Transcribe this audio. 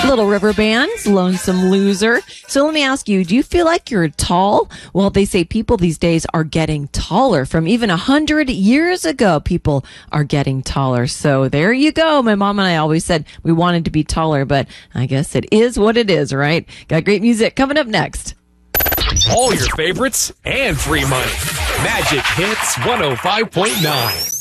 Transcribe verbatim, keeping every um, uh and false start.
Little River Band's Lonesome Loser. So let me ask you, do you feel like you're tall? Well, they say people these days are getting taller. From even a hundred years ago, people are getting taller. So there you go. My mom and I always said we wanted to be taller, but I guess it is what it is, right? Got great music coming up next. All your favorites and free money. Magic Hits one oh five point nine.